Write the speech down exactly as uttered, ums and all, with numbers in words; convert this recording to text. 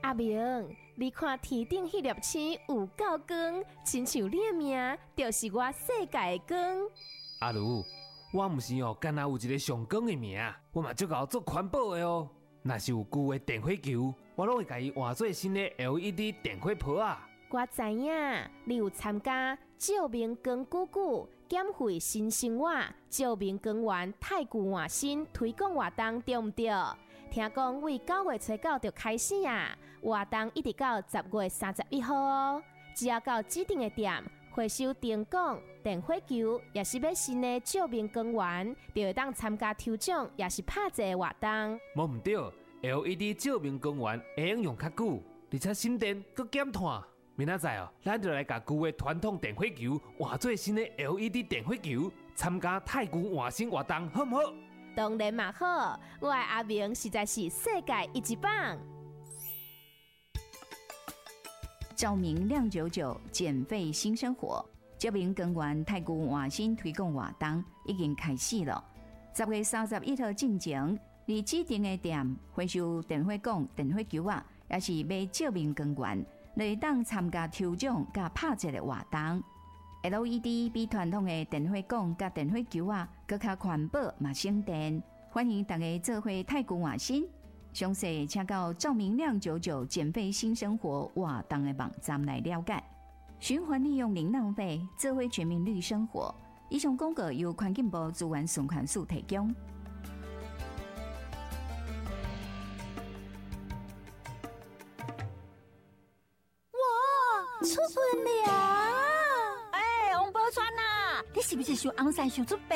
阿明，你看天顶迄粒星有够光，亲像你的名就是我世界的光。 阿如，我毋是哦，干那有一个上光的名，我嘛足够做环保的哦。若是有旧的电火球，我拢会甲伊换做新的 L E D 电火泡啊。 我知影你有参加照明光鼓鼓减肥新生活照明光源太古换新推广活动，对毋对？听讲为九月初九就开始啊，活动一直到十月三十一号哦。只要到指定的店回收电管、电火球，也是要新的照明光源，就会当参加抽奖，也是拍一个活动。 无毋对 ，L E D 照明光源会用用较久，而且省电佮减碳。明仔载哦，咱就来甲旧的传统电火球换做新的 L E D 电火球，参加太古换新活动，好唔好？ 当然嘛好，我的阿明实在是世界一级棒。 照明亮九九，减费新生活。照明光源太古换新推广活动已经开始了。十月三十一号进前，你指定的店回收电火管、电火球啊，也是买照明光源，来当参加抽奖甲拍折的活动。L E D 比传统的电火管甲电火球啊，更较环保嘛省电。欢迎大家做伙太古换新。详细请到照明亮九九减费新生活活动的网站来了解。循环利用零浪费，做伙全民绿生活。以上广告由环境部资源循环署提供。 哇，出门了！哎，王宝钏呐，你是不是想红伞想出白？